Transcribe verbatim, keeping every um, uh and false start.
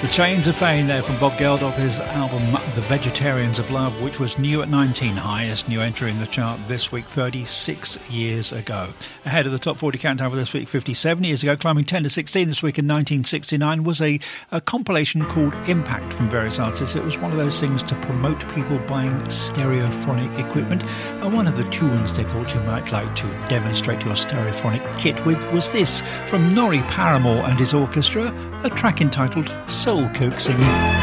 The Chains of Pain there from Bob Geldof, his album The Vegetarians of Love, which was new at nineteen, highest new entry in the chart this week, thirty-six years ago. Ahead of the top forty countdown for this week, fifty-seven years ago, climbing ten to sixteen this week in nineteen sixty-nine, was a, a compilation called Impact from various artists. It was one of those things to promote people buying stereophonic equipment, and one of the tunes they thought you might like to demonstrate your stereophonic kit with was this from Norrie Paramore and his orchestra, a track entitled Soul Coaxing.